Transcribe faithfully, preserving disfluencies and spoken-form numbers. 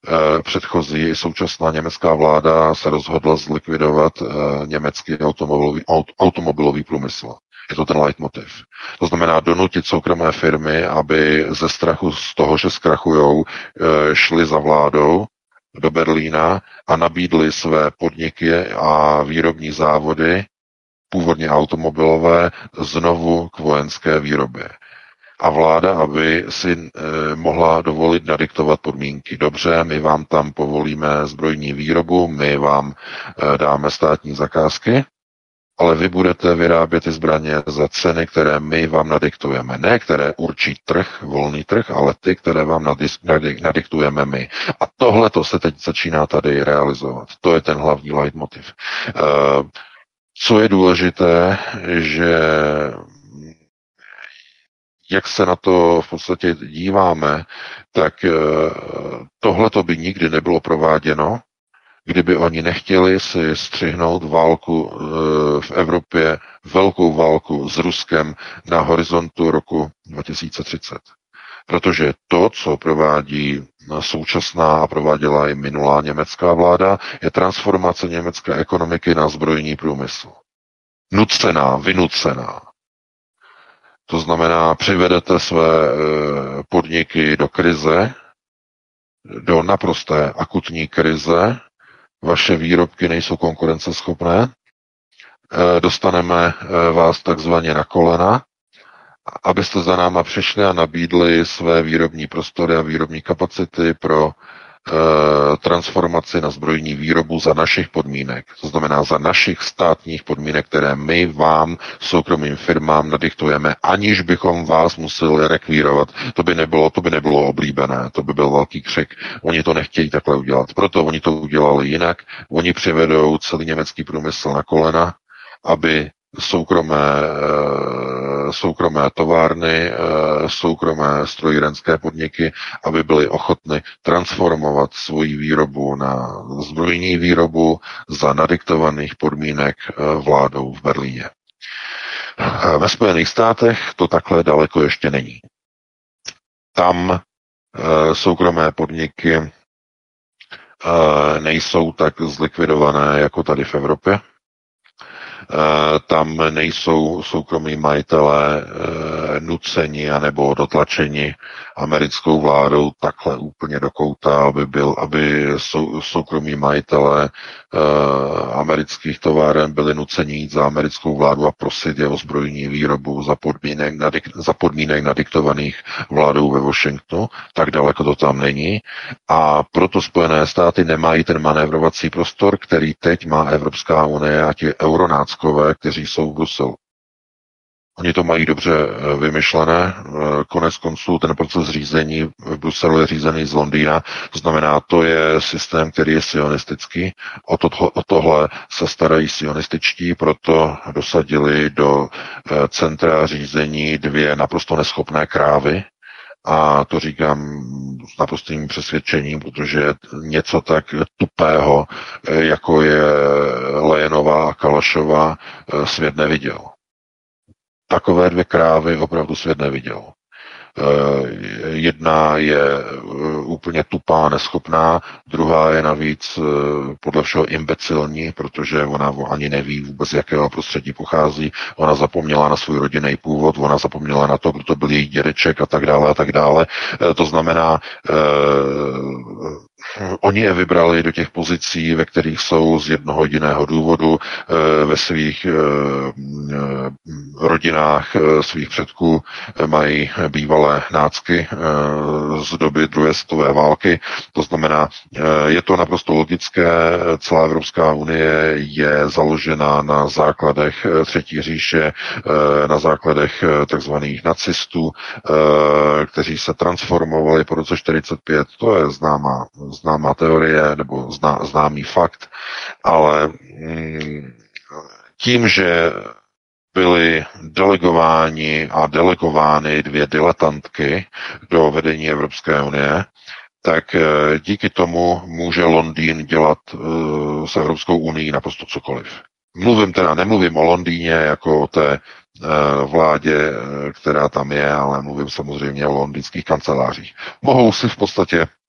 Předchozí i současná německá vláda se rozhodla zlikvidovat německý automobilový, automobilový průmysl. Je to ten leitmotiv. To znamená donutit soukromé firmy, aby ze strachu z toho, že zkrachujou, šli za vládou do Berlína a nabídli své podniky a výrobní závody, původně automobilové, znovu k vojenské výrobě. A vláda, aby si e, mohla dovolit nadiktovat podmínky. Dobře, my vám tam povolíme zbrojní výrobu, my vám e, dáme státní zakázky, ale vy budete vyrábět ty zbraně za ceny, které my vám nadiktujeme. Ne, které určí trh, volný trh, ale ty, které vám nadiktujeme my. A tohle to se teď začíná tady realizovat. To je ten hlavní leitmotiv. E, co je důležité, že jak se na to v podstatě díváme, tak tohle to by nikdy nebylo prováděno, kdyby oni nechtěli si střihnout válku v Evropě, velkou válku s Ruskem na horizontu roku dva tisíce třicet. Protože to, co provádí současná a prováděla i minulá německá vláda, je transformace německé ekonomiky na zbrojní průmysl. Nucená, vynucená. To znamená, přivedete své podniky do krize, do naprosté akutní krize, vaše výrobky nejsou konkurenceschopné, dostaneme vás takzvaně na kolena, abyste za náma přišli a nabídli své výrobní prostory a výrobní kapacity pro transformaci na zbrojní výrobu za našich podmínek. To znamená za našich státních podmínek, které my vám, soukromým firmám, nadiktujeme, aniž bychom vás museli rekvírovat. To by nebylo, to by nebylo oblíbené, to by byl velký křik. Oni to nechtějí takhle udělat. Proto oni to udělali jinak. Oni přivedou celý německý průmysl na kolena, aby soukromé, soukromé továrny, soukromé strojírenské podniky, aby byly ochotny transformovat svoji výrobu na zbrojní výrobu za nadiktovaných podmínek vládou v Berlíně. Ve Spojených státech to takhle daleko ještě není. Tam soukromé podniky nejsou tak zlikvidované jako tady v Evropě. Tam nejsou soukromí majitelé nuceni anebo dotlačeni americkou vládou takhle úplně do kouta, aby, byl, aby sou, soukromí majitelé amerických továren byli nuceni jít za americkou vládu a prosit je o zbrojní výrobu za podmínek, nadik, za podmínek nadiktovaných vládou ve Washingtonu. Tak daleko to tam není. A proto Spojené státy nemají ten manévrovací prostor, který teď má Evropská unie a ti euronáckové, kteří jsou v Bruselu. Oni to mají dobře vymyšlené. Konec konců ten proces řízení v Bruselu je řízený z Londýna. To znamená, to je systém, který je sionistický. O, to, o tohle se starají sionističtí, proto dosadili do centra řízení dvě naprosto neschopné krávy. A to říkám s naprostým přesvědčením, protože něco tak tupého, jako je Lejenová a Kalašová, svět neviděl. Takové dvě krávy opravdu svět neviděl. Jedna je úplně tupá, neschopná, druhá je navíc podle všeho imbecilní, protože ona ani neví vůbec, z jakého prostředí pochází. Ona zapomněla na svůj rodinný původ, ona zapomněla na to, kdo to byl její dědeček a tak dále a tak dále. To znamená, eh, oni je vybrali do těch pozicí, ve kterých jsou z jednoho jediného důvodu, eh, ve svých eh, rodinách eh, svých předků eh, mají bývalé nácky z doby druhé světové války. To znamená, je to naprosto logické. Celá Evropská unie je založena na základech Třetí říše, na základech takzvaných nacistů, kteří se transformovali po roce čtyřicet pět. To je známá, známá teorie nebo zná, známý fakt, ale tím, že byly delegováni a delegovány dvě diletantky do vedení Evropské unie, tak díky tomu může Londýn dělat uh, s Evropskou unií naprosto cokoliv. Mluvím teda, nemluvím o Londýně jako o té uh, vládě, která tam je, ale mluvím samozřejmě o londýnských kancelářích. Mohou si v podstatě